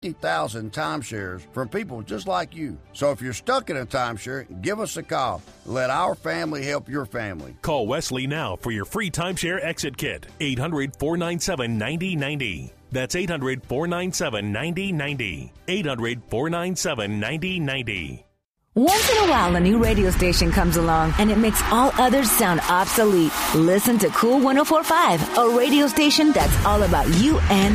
50,000 timeshares from people just like you. So if you're stuck in a timeshare, give us a call. Let our family help your family. Call Wesley now for your free timeshare exit kit. 800-497-9090. That's 800-497-9090. 800-497-9090. Once in a while, a new radio station comes along, and it makes all others sound obsolete. Listen to Cool 104.5, a radio station that's all about you and